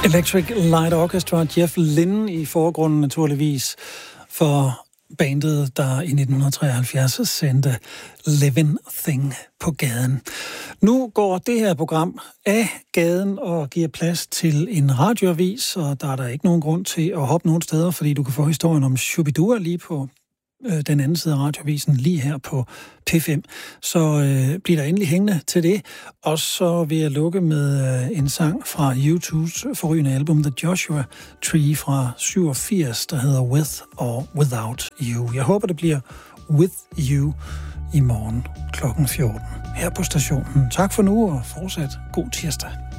Electric Light Orchestra, Jeff Lynne i forgrunden naturligvis for bandet, der i 1973 sendte Living Thing på gaden. Nu går det her program af gaden og giver plads til en radioavis, og der er der ikke nogen grund til at hoppe nogen steder, fordi du kan få historien om Shubidua lige på den anden side af radioavisen, lige her på P5. Så bliver der endelig hængende til det. Og så vil jeg lukke med en sang fra U2's forrygende album The Joshua Tree fra 87, der hedder With or Without You. Jeg håber, det bliver With You i morgen kl. 14 her på stationen. Tak for nu, og fortsat god tirsdag.